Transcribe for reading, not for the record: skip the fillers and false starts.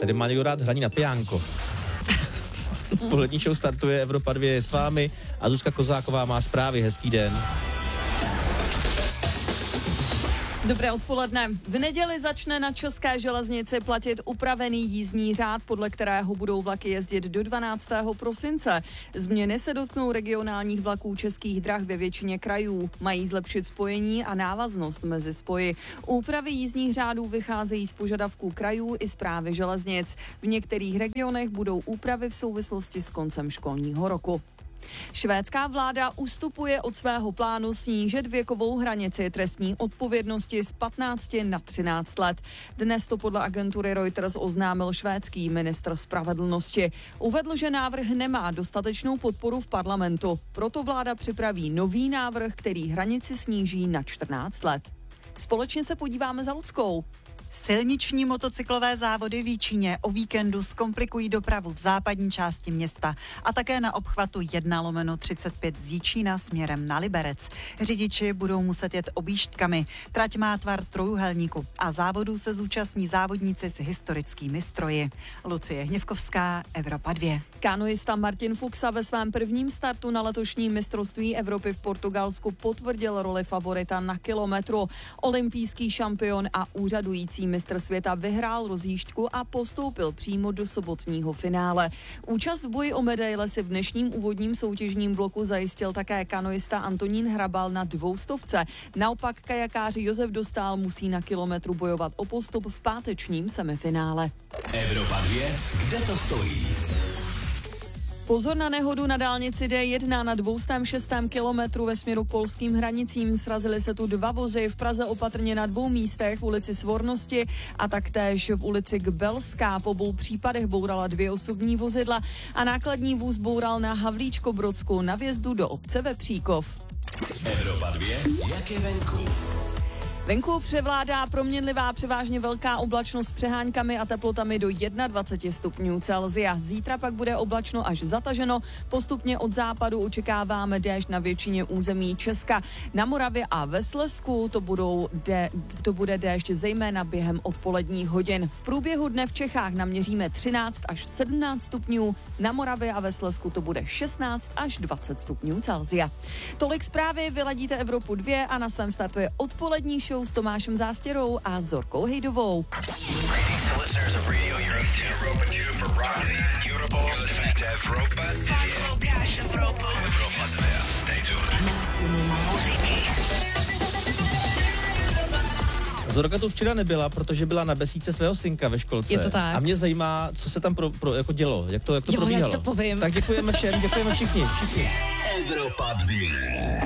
Tady má někdo rád hraní na piánko. Polední show startuje, Evropa 2 je s vámi a Zuzka Kozáková má zprávy. Hezký den. Dobré odpoledne. V neděli začne na České železnici platit upravený jízdní řád, podle kterého budou vlaky jezdit do 12. prosince. Změny se dotknou regionálních vlaků Českých drah ve většině krajů. Mají zlepšit spojení a návaznost mezi spoji. Úpravy jízdních řádů vycházejí z požadavků krajů i správy železnic. V některých regionech budou úpravy v souvislosti s koncem školního roku. Švédská vláda ustupuje od svého plánu snížit věkovou hranici trestní odpovědnosti z 15 na 13 let. Dnes to podle agentury Reuters oznámil švédský ministr spravedlnosti. Uvedl, že návrh nemá dostatečnou podporu v parlamentu. Proto vláda připraví nový návrh, který hranici sníží na 14 let. Společně se podíváme za Luckou. Silniční motocyklové závody v Jíčíně o víkendu zkomplikují dopravu v západní části města a také na obchvatu 1/35 z Jíčína směrem na Liberec. Řidiči budou muset jet objížďkami. Trať má tvar trojúhelníku a závodů se zúčastní závodníci s historickými stroji. Lucie Hněvkovská, Evropa 2. Kanoista Martin Fuxa ve svém prvním startu na letošním mistrovství Evropy v Portugalsku potvrdil roli favorita na kilometru. Olympijský šampion a úřadující mistr světa vyhrál rozjížďku a postoupil přímo do sobotního finále. Účast v boji o medaile si v dnešním úvodním soutěžním bloku zajistil také kanoista Antonín Hrabal na 200. Naopak kajakáři Josef Dostál musí na kilometru bojovat o postup v pátečním semifinále. Evropa 2, kde to stojí? Pozor na nehodu na dálnici D1 na 206. kilometru ve směru k polským hranicím. Srazily se tu dva vozy, v Praze opatrně na 2 místech, v ulici Svornosti a taktéž v ulici Gbelská. V obou případech bourala 2 osobní vozidla a nákladní vůz boural na Havlíčko-Brodsku na vjezdu do obce Vepříkov. Evropa 2, jak je venku? Venku převládá proměnlivá převážně velká oblačnost s přeháňkami a teplotami do 21 stupňů Celsia. Zítra pak bude oblačno až zataženo. Postupně od západu očekáváme déšť na většině území Česka. Na Moravě a ve Slezsku to bude déšť zejména během odpoledních hodin. V průběhu dne v Čechách naměříme 13 až 17 stupňů. Na Moravě a ve Slezsku to bude 16 až 20 stupňů Celsia. Tolik zprávy, vyladíte Evropu 2 a na svém startu je odpolední show s Tomášem Zástěrou a Zorkou Hejdovou. Zorka tu včera nebyla, protože byla na besídce svého synka ve školce. Je to tak. A mě zajímá, co se tam jako dělo, jak to Jo, probíhalo. já ti to povím. Tak děkujeme všem, děkujeme všichni. Evropa 2.